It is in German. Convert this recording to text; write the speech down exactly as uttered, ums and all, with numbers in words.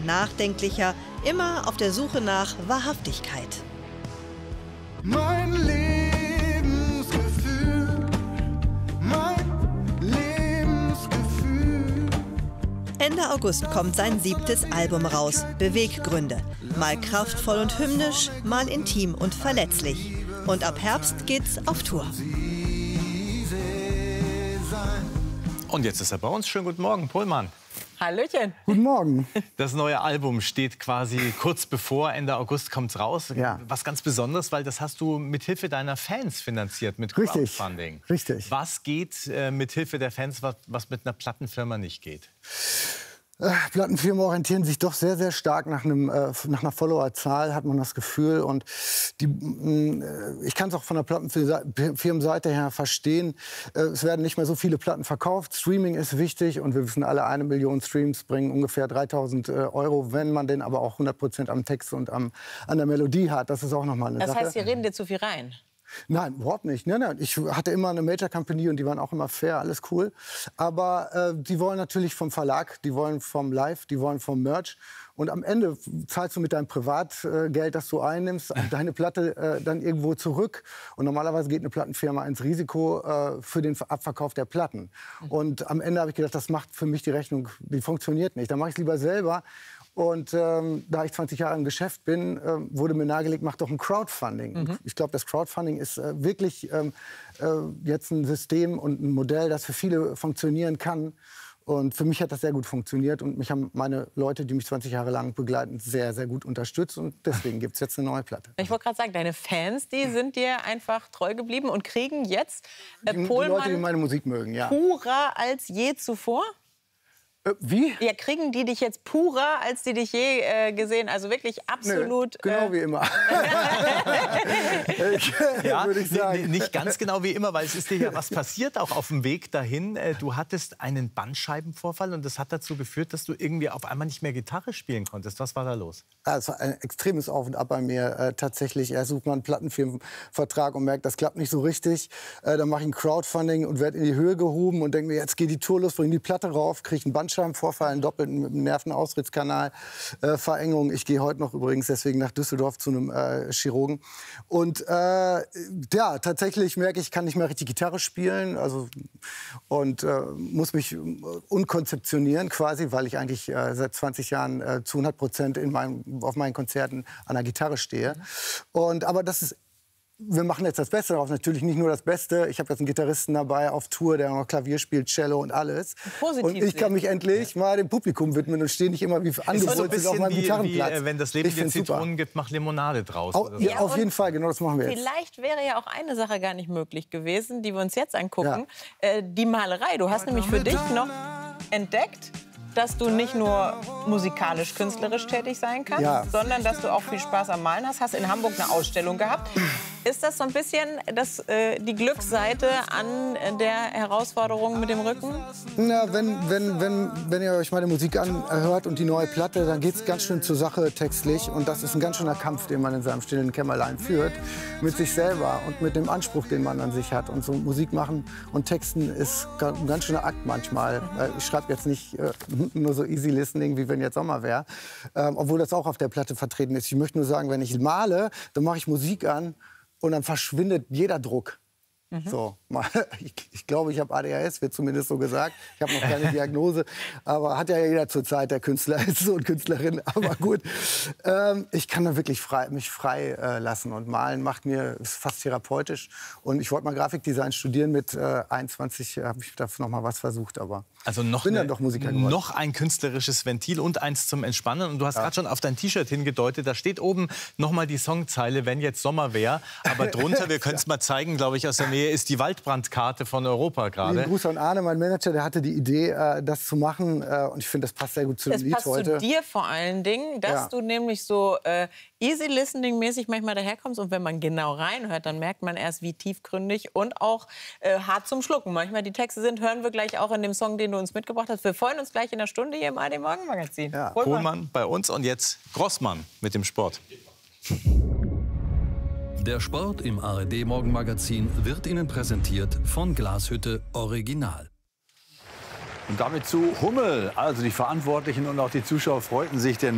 nachdenklicher, immer auf der Suche nach Wahrhaftigkeit. Mein Lebensgefühl, mein Lebensgefühl. Ende August kommt sein siebtes Album raus, Beweggründe. Mal kraftvoll und hymnisch, mal intim und verletzlich. Und ab Herbst geht's auf Tour. Und jetzt ist er bei uns. Schönen guten Morgen, Pohlmann. Hallöchen. Guten Morgen. Das neue Album steht quasi kurz bevor, Ende August kommt's raus. Ja. Was ganz Besonderes, weil das hast du mit Hilfe deiner Fans finanziert, mit Richtig. Crowdfunding. Richtig. Was geht äh, mit Hilfe der Fans, was, was mit einer Plattenfirma nicht geht? Äh, Plattenfirmen orientieren sich doch sehr, sehr stark nach, einem, äh, nach einer Followerzahl, hat man das Gefühl. Und die, äh, ich kann es auch von der Plattenfirmenseite her verstehen. Äh, es werden nicht mehr so viele Platten verkauft. Streaming ist wichtig und wir wissen alle, eine Million Streams bringen ungefähr dreitausend äh, Euro, wenn man den aber auch hundert Prozent am Text und am, an der Melodie hat. Das ist auch noch mal eine Das Sache. heißt, Sie reden dir zu viel rein? Nein, überhaupt nicht. Nein, nein. Ich hatte immer eine Major Company und die waren auch immer fair, alles cool. Aber äh, die wollen natürlich vom Verlag, die wollen vom Live, die wollen vom Merch. Und am Ende zahlst du mit deinem Privatgeld, äh, das du einnimmst, deine Platte äh, dann irgendwo zurück. Und normalerweise geht eine Plattenfirma ins Risiko äh, für den Abverkauf der Platten. Und am Ende habe ich gedacht, das macht für mich die Rechnung, die funktioniert nicht. Dann mache ich es lieber selber. Und ähm, da ich zwanzig Jahre im Geschäft bin, äh, wurde mir nahegelegt, mach doch ein Crowdfunding. Mhm. Ich glaube, das Crowdfunding ist äh, wirklich ähm, äh, jetzt ein System und ein Modell, das für viele funktionieren kann. Und für mich hat das sehr gut funktioniert. Und mich haben meine Leute, die mich zwanzig Jahre lang begleiten, sehr, sehr gut unterstützt. Und deswegen gibt es jetzt eine neue Platte. Ich wollte gerade sagen, deine Fans, die sind dir einfach treu geblieben und kriegen jetzt äh, Die, die Pohlmann Leute, die meine Musik mögen, ja. purer als je zuvor? Äh, wie? Ja, kriegen die dich jetzt purer, als die dich je äh, gesehen? Also wirklich absolut... Nö, genau äh, wie immer. Ja, würde ich sagen. n- nicht ganz genau wie immer, weil es ist dir ja was passiert auch auf dem Weg dahin. Äh, Du hattest einen Bandscheibenvorfall und das hat dazu geführt, dass du irgendwie auf einmal nicht mehr Gitarre spielen konntest. Was war da los? Ja, es war ein extremes Auf und Ab bei mir. Äh, tatsächlich, erst sucht man einen Plattenfirmenvertrag und merkt, das klappt nicht so richtig. Äh, dann mache ich ein Crowdfunding und werde in die Höhe gehoben und denke mir, jetzt geht die Tour los, bringe die Platte rauf, kriege einen Bandscheibenvorfall, einen doppelten Nervenausrittskanal, äh, Verengung. Ich gehe heute noch übrigens deswegen nach Düsseldorf zu einem äh, Chirurgen. Und äh, ja, tatsächlich merke ich, ich kann nicht mehr richtig Gitarre spielen. Also, und äh, muss mich unkonzeptionieren quasi, weil ich eigentlich äh, seit zwanzig Jahren äh, zu hundert Prozent in meinem, auf meinen Konzerten an der Gitarre stehe. Und, aber das ist, wir machen jetzt das Beste daraus. Natürlich nicht nur das Beste. Ich habe jetzt einen Gitarristen dabei auf Tour, der noch Klavier spielt, Cello und alles. Positiv und ich kann mich endlich mal dem Publikum widmen und stehe nicht immer wie Es ist so ein angewurzelt auf bisschen meinem wie, wie Gitarrenplatz. äh, wenn das Leben Ich dir find's super. Zitronen gibt, mach Limonade draus. Au, oder so. ja, auf und jeden Fall, genau das machen wir jetzt. Vielleicht wäre ja auch eine Sache gar nicht möglich gewesen, die wir uns jetzt angucken. Ja. Äh, die Malerei. Du hast nämlich für dich noch entdeckt, dass du nicht nur musikalisch, künstlerisch tätig sein kannst, Ja. sondern dass du auch viel Spaß am Malen hast. Hast in Hamburg eine Ausstellung gehabt. Ist das so ein bisschen das, äh, die Glücksseite an der Herausforderung mit dem Rücken? Na, wenn, wenn, wenn, wenn ihr euch meine Musik anhört und die neue Platte, dann geht es ganz schön zur Sache textlich. Und das ist ein ganz schöner Kampf, den man in seinem stillen Kämmerlein führt. Mit sich selber und mit dem Anspruch, den man an sich hat. Und so Musik machen und Texten ist ein ganz schöner Akt manchmal. Äh, Ich schreibe jetzt nicht äh, nur so easy listening, wie wenn jetzt Sommer wäre. Ähm, obwohl das auch auf der Platte vertreten ist. Ich möchte nur sagen, wenn ich male, dann mache ich Musik an. Und dann verschwindet jeder Druck. Mhm. So, ich, ich glaube, ich habe A D H S, wird zumindest so gesagt. Ich habe noch keine Diagnose, aber hat ja jeder zur Zeit, der Künstler ist so und Künstlerin. Aber gut, ähm, ich kann da wirklich frei, mich frei äh, lassen und malen macht mir ist fast therapeutisch. Und ich wollte mal Grafikdesign studieren mit äh, einundzwanzig, habe ich dafür noch mal was versucht, aber Also noch, bin dann eine, doch Musiker geworden. noch ein künstlerisches Ventil und eins zum Entspannen. Und du hast Ja. gerade schon auf dein T-Shirt hingedeutet. Da steht oben noch mal die Songzeile, wenn jetzt Sommer wäre. Aber drunter, wir können es mal zeigen, glaube ich, aus der Nähe, ist die Waldbrandkarte von Europa Lieben gerade. Gruß an Arne, mein Manager, der hatte die Idee, äh, das zu machen. Äh, und ich finde, das passt sehr gut zu dem Das Lied passt heute. zu dir vor allen Dingen, dass Ja. du nämlich so äh, easy listening-mäßig manchmal daherkommst. Und wenn man genau reinhört, dann merkt man erst, wie tiefgründig und auch äh, hart zum Schlucken manchmal die Texte sind. Hören wir gleich auch in dem Song, den du uns mitgebracht hast. Wir freuen uns gleich in der Stunde hier im A R D Morgenmagazin. Ja. Pohlmann. Pohlmann bei uns und jetzt Grossmann mit dem Sport. Der Sport im A R D Morgenmagazin wird Ihnen präsentiert von Glashütte Original. Und damit zu Hummel. Also die Verantwortlichen und auch die Zuschauer freuten sich, denn